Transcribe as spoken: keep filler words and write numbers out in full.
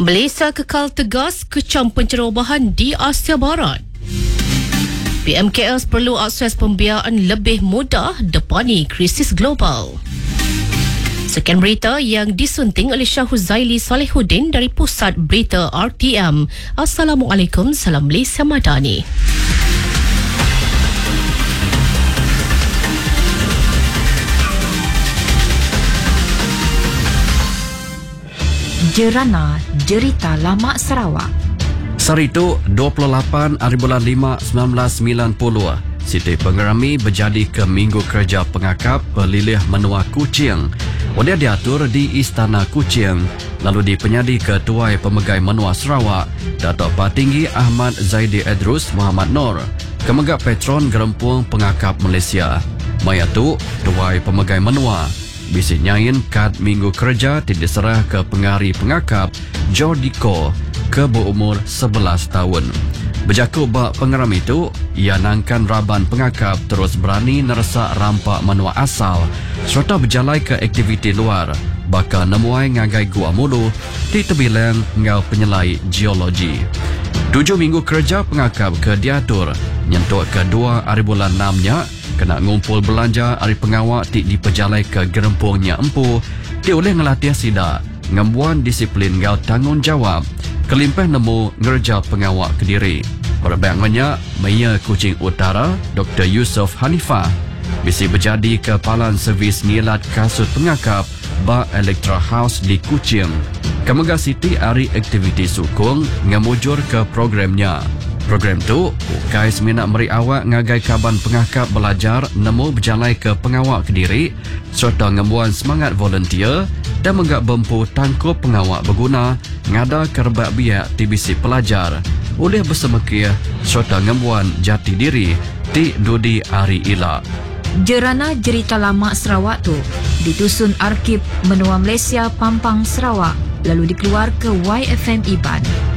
Malaysia kekal tegas kecam pencerobohan di Asia Barat. P M K L perlu akses pembiayaan lebih mudah depani krisis global. Sekian berita yang disunting oleh Syah Huzaili Salihuddin dari Pusat Berita R T M. Assalamualaikum, salam Malaysia Madani. Jerana Jerita Lama Sarawak. Saritu dua puluh lapan hari bulan lima sembilan belas sembilan puluh. Siti Pengerami berjadi ke Minggu Kerja Pengakap Pelilih Menua Kuching. Dia diatur di Istana Kuching, lalu dipenyadi Ketua Pemegai Menua Sarawak, Datuk Patinggi Ahmad Zaidi Edrus Muhammad Nur, Kemegak Petron Gerempung Pengakap Malaysia. Maya tu Tuai Pemegai Menua bisi nyain kad Minggu Kerja diserah ke Pengari Pengakap Jordiko ke berumur sebelas tahun. Berjakut bak pengeram itu, ia nangkan Raban Pengakap terus berani neresak rampak menua asal serta berjalai ke aktiviti luar, bakal nemuai ngagai Gua Mulu di tebilang ngau penyelai geologi. Tujuh minggu kerja Pengakap ke diatur, nyentuk kedua hari bulan enamnya, kena ngumpul belanja hari pengawak di diperjalai ke gerempungnya empu, dia oleh ngelatih sida, ngembuan disiplin ngau tanggungjawab, kelimpah nemu ngerja pengawak Kediri. Perbangnya, Maya Kuching Utara, Doktor Yusof Hanifah, bisi berjadi Kepalan Servis Ngilat Kasut Pengakap, Ba Electra House di Kuching. Kemegah Siti hari aktiviti sukung ngemujur ke programnya. Program tu, ukai seminat meri awak ngagai kaban pengakap belajar nemu berjalai ke pengawak Kediri serta ngembuan semangat volunteer dan menggak bempu tangkup pengawak berguna ngada kerbat biak di bisi pelajar oleh bersemakir serta ngembuan jati diri di Dudi Ari Ilak. Jerana Jerita Lama Sarawak tu ditusun Arkib Menua Malaysia Pampang Sarawak lalu dikeluar ke Y F M Iban.